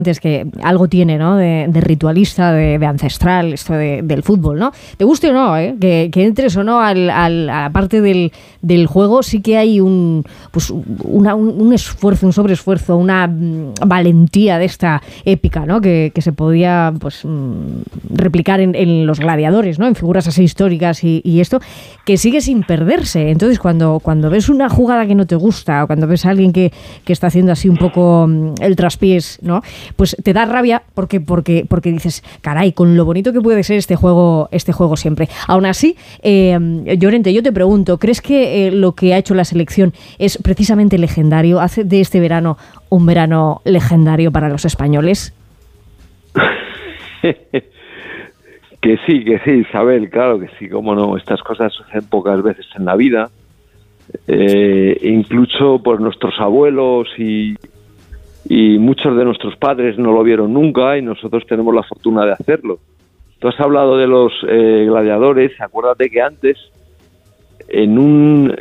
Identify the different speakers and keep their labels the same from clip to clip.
Speaker 1: Es que algo tiene, ¿no? De ritualista, de ancestral, esto del fútbol, ¿no? Te guste o no, que entres o no a la parte del juego, sí que hay un esfuerzo, un sobreesfuerzo, una valentía de esta épica, ¿no? Que se podía pues replicar en los gladiadores, ¿no? En figuras así históricas y esto, que sigue sin perderse. Entonces, cuando ves una jugada que no te gusta, o cuando ves a alguien que está haciendo así un poco el traspiés, ¿no? Pues te da rabia porque dices, caray, con lo bonito que puede ser este juego siempre. Aún así, Llorente, yo te pregunto, ¿crees que lo que ha hecho la selección es precisamente legendario? ¿Hace de este verano un verano legendario para los españoles?
Speaker 2: Que sí, Isabel, claro que sí, cómo no, estas cosas suceden pocas veces en la vida, incluso por nuestros abuelos y muchos de nuestros padres no lo vieron nunca y nosotros tenemos la fortuna de hacerlo. Tú has hablado de los gladiadores, acuérdate que antes en un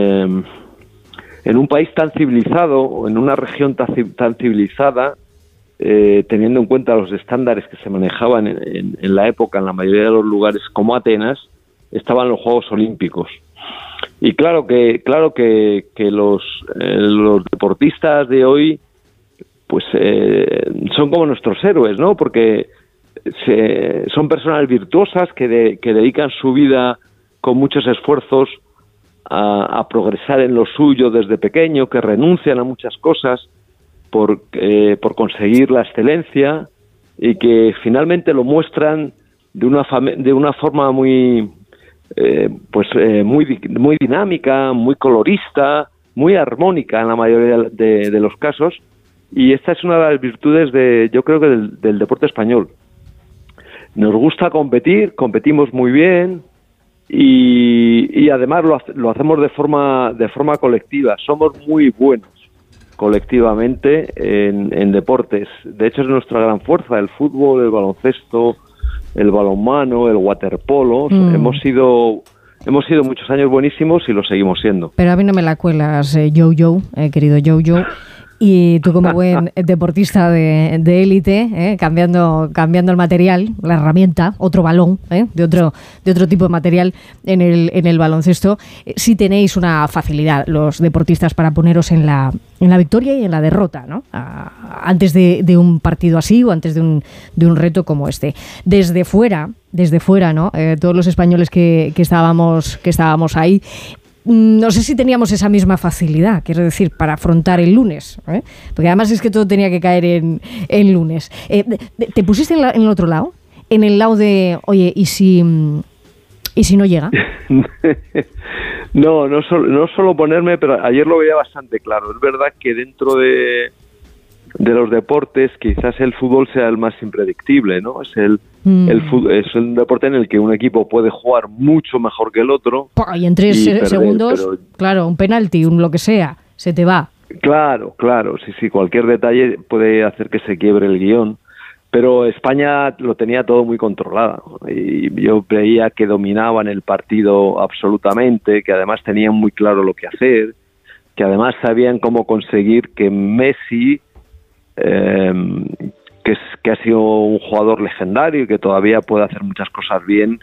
Speaker 2: país tan civilizado, o en una región tan civilizada, teniendo en cuenta los estándares que se manejaban en la época en la mayoría de los lugares como Atenas, estaban los Juegos Olímpicos. Y claro que los deportistas de hoy pues son como nuestros héroes, ¿no? Porque son personas virtuosas que dedican su vida con muchos esfuerzos a progresar en lo suyo desde pequeño, que renuncian a muchas cosas por conseguir la excelencia y que finalmente lo muestran de una forma muy dinámica, muy colorista, muy armónica en la mayoría de los casos. Y esta es una de las virtudes yo creo que del deporte español. Nos gusta competir, competimos muy bien y además lo hacemos de forma colectiva. Somos muy buenos colectivamente en deportes. De hecho, es nuestra gran fuerza, el fútbol, el baloncesto, el balonmano, el waterpolo. Hemos sido muchos años buenísimos y lo seguimos siendo.
Speaker 1: Pero a mí no me la cuelas, querido Jojo. Y tú, como buen deportista de élite, cambiando el material, la herramienta, otro balón, de otro tipo de material en el baloncesto, sí tenéis una facilidad los deportistas para poneros en la victoria y en la derrota, ¿no? Antes de un partido así o antes de un reto como este. Desde fuera, ¿no? Todos los españoles que estábamos ahí, no sé si teníamos esa misma facilidad, quiero decir, para afrontar el lunes, porque además es que todo tenía que caer en lunes. ¿Te pusiste en el otro lado? En el lado de, oye, ¿y si no llega?
Speaker 2: No solo ponerme, pero ayer lo veía bastante claro. Es verdad que dentro de los deportes quizás el fútbol sea el más impredictible, ¿no? Es es un deporte en el que un equipo puede jugar mucho mejor que el otro.
Speaker 1: Y en 3 segundos, claro, un penalti, lo que sea, se te va.
Speaker 2: Claro, sí, cualquier detalle puede hacer que se quiebre el guión. Pero España lo tenía todo muy controlado y yo veía que dominaban el partido absolutamente, que además tenían muy claro lo que hacer, que además sabían cómo conseguir que Messi, que ha sido un jugador legendario y que todavía puede hacer muchas cosas bien,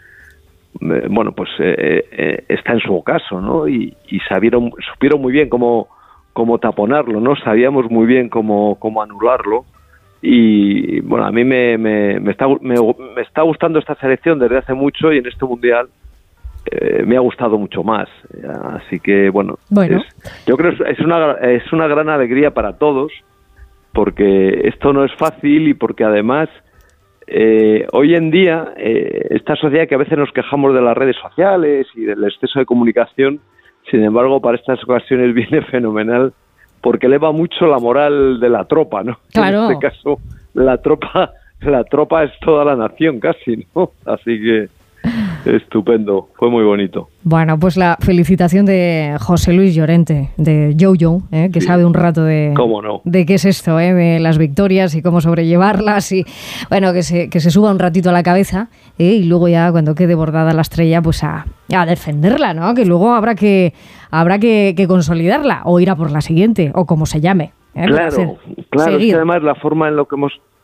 Speaker 2: está en su ocaso, ¿no? Y supieron muy bien cómo taponarlo, ¿no? Sabíamos muy bien cómo anularlo. Y bueno, a mí me está gustando esta selección desde hace mucho y en este mundial me ha gustado mucho más. Así que bueno. Yo creo que es una gran alegría para todos, porque esto no es fácil y porque además hoy en día esta sociedad que a veces nos quejamos de las redes sociales y del exceso de comunicación, sin embargo para estas ocasiones viene fenomenal porque eleva mucho la moral de la tropa, ¿no?
Speaker 1: Claro.
Speaker 2: En este caso la tropa es toda la nación casi, ¿no? Así que estupendo, fue muy bonito.
Speaker 1: Bueno, pues la felicitación de José Luis Llorente, de Jojo, que sí sabe un rato de qué es esto, de las victorias y cómo sobrellevarlas y bueno, que se suba un ratito a la cabeza y luego ya cuando quede bordada la estrella, pues a defenderla, ¿no? Que luego habrá que consolidarla o ir a por la siguiente o como se llame.
Speaker 2: Claro, es que además la forma en lo que hemos